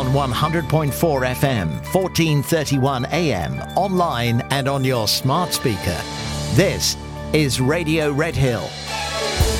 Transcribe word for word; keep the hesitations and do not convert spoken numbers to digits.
on one hundred point four F M, fourteen thirty-one A M, online and on your smart speaker. This is Radio Red Hill.